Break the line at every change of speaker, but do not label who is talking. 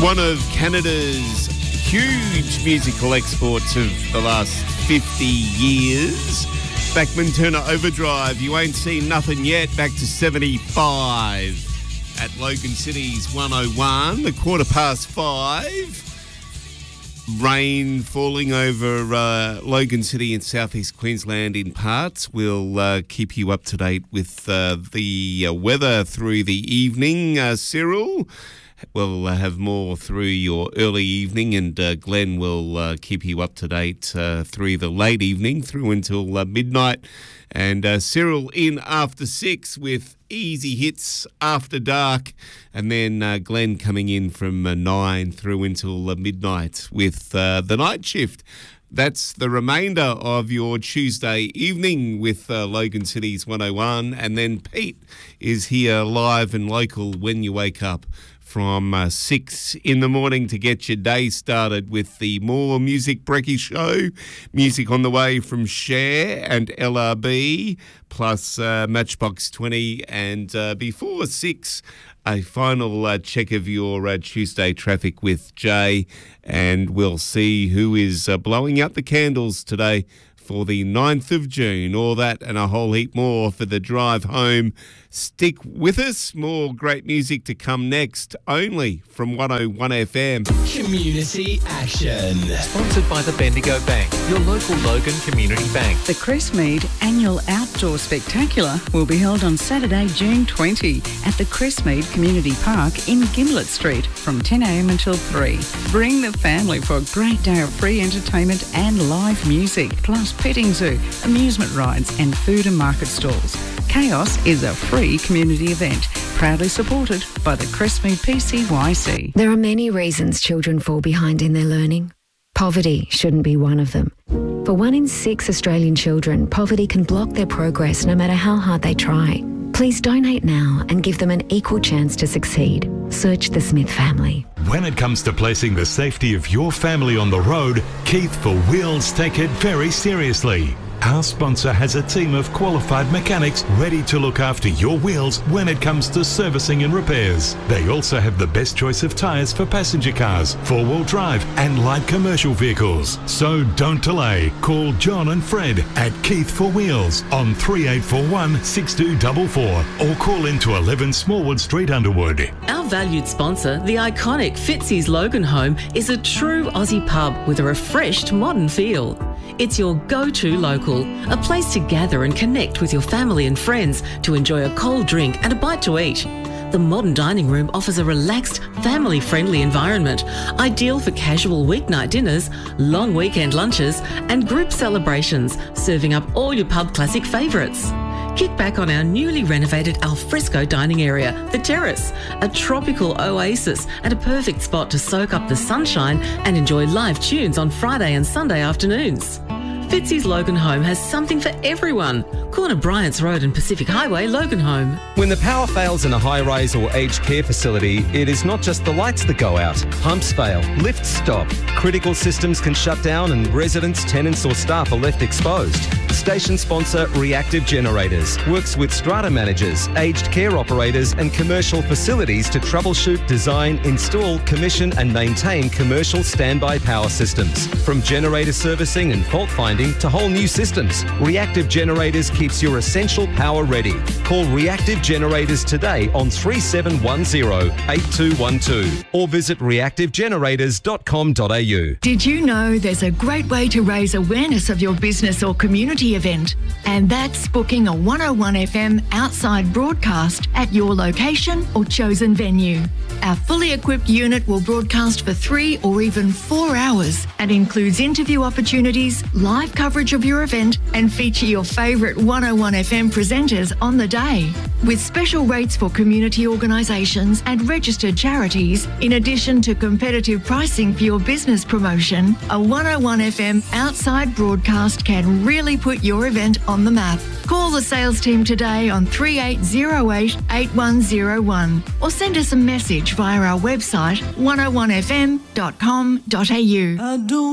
One of Canada's huge musical exports of the last 50 years. Bachman Turner Overdrive, You Ain't Seen Nothing Yet, back to 75 at Logan City's 101, the 5:15. Rain falling over Logan City in southeast Queensland in parts. We'll keep you up to date with the weather through the evening. Cyril, we'll have more through your early evening, and Glenn will keep you up to date through the late evening, through until midnight. And Cyril in after 6 with easy hits after dark, and then Glenn coming in from 9 through until midnight with the night shift. That's the remainder of your Tuesday evening with Logan City's 101, and then Pete is here live and local when you wake up from 6 in the morning to get your day started with the More Music Brekkie Show. Music on the way from Cher and LRB, plus Matchbox 20. And before 6, a final check of your Tuesday traffic with Jay. And we'll see who is blowing out the candles today for the 9th of June. All that and a whole heap more for the drive home. Stick with us. More great music to come next, only from 101 FM.
Community Action.
Sponsored by the Bendigo Bank, your local Logan Community Bank.
The Crestmead Annual Outdoor Spectacular will be held on Saturday, June 20 at the Crestmead Community Park in Gimblett Street from 10 a.m. until 3. Bring the family for a great day of free entertainment and live music, plus petting zoo, amusement rides and food and market stalls. Chaos is a free community event, proudly supported by the Crestmead PCYC.
There are many reasons children fall behind in their learning. Poverty shouldn't be one of them. For 1 in 6 Australian children, poverty can block their progress no matter how hard they try. Please donate now and give them an equal chance to succeed. Search the Smith family.
When it comes to placing the safety of your family on the road, Keith for Wheels take it very seriously. Our sponsor has a team of qualified mechanics ready to look after your wheels when it comes to servicing and repairs. They also have the best choice of tyres for passenger cars, 4-wheel drive and light commercial vehicles. So don't delay. Call John and Fred at Keith for Wheels on 3841 6244 or call into 11 Smallwood Street, Underwood.
Our valued sponsor, the iconic Fitzy's Logan Home, is a true Aussie pub with a refreshed modern feel. It's your go-to local, a place to gather and connect with your family and friends to enjoy a cold drink and a bite to eat. The modern dining room offers a relaxed, family-friendly environment, ideal for casual weeknight dinners, long weekend lunches and group celebrations, serving up all your pub classic favourites. Kick back on our newly renovated alfresco dining area, The Terrace, a tropical oasis and a perfect spot to soak up the sunshine and enjoy live tunes on Friday and Sunday afternoons. Fitzy's Logan Home has something for everyone. Corner Bryant's Road and Pacific Highway, Logan Home.
When the power fails in a high-rise or aged care facility, it is not just the lights that go out. Pumps fail, lifts stop, critical systems can shut down and residents, tenants or staff are left exposed. Station sponsor Reactive Generators works with strata managers, aged care operators and commercial facilities to troubleshoot, design, install, commission and maintain commercial standby power systems. From generator servicing and fault finding to whole new systems, Reactive Generators keeps your essential power ready. Call Reactive Generators today on 3710-8212 or visit reactivegenerators.com.au.
Did you know there's a great way to raise awareness of your business or community event? And that's booking a 101 FM outside broadcast at your location or chosen venue. Our fully equipped unit will broadcast for 3 or even 4 hours and includes interview opportunities, live coverage of your event and feature your favourite 101 FM presenters on the day. With special rates for community organisations and registered charities, in addition to competitive pricing for your business promotion, a 101 FM outside broadcast can really put your event on the map. Call the sales team today on 3808 8101 or send us a message via our website 101fm.com.au.